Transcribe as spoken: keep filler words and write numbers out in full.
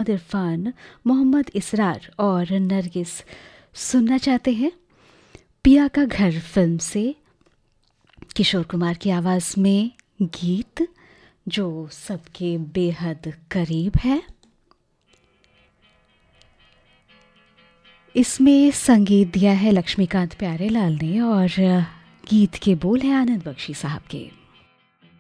मोहम्मद इरफान, मोहम्मद इसरार और नरगिस सुनना चाहते हैं पिया का घर फिल्म से किशोर कुमार की आवाज़ में गीत जो सबके बेहद करीब है। इसमें संगीत दिया है लक्ष्मीकांत प्यारेलाल ने और गीत के बोल हैं आनंद बख्शी साहब के।